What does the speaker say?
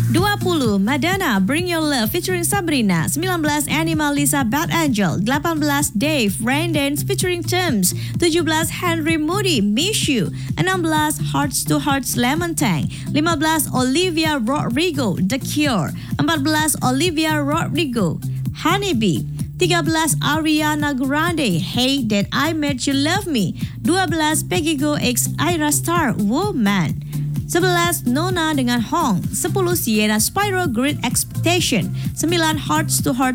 20 Madonna Bring Your Love featuring Sabrina. 19 Animal Lisa Bad Angel. 18 Dave Rain Dance featuring Tems. 17 Henry Moody Miss You. 16 Hearts to Hearts Lemon Tang. 15 Olivia Rodrigo The Cure. 14 Olivia Rodrigo Honeybee. 13 Ariana Grande Hey That I Made You Love Me. 12 Peggy Go X Ira Star Woman. 11 Nona dengan Hong. 10 Sierra Spyro Great Expectation. 9 Hearts to Hearts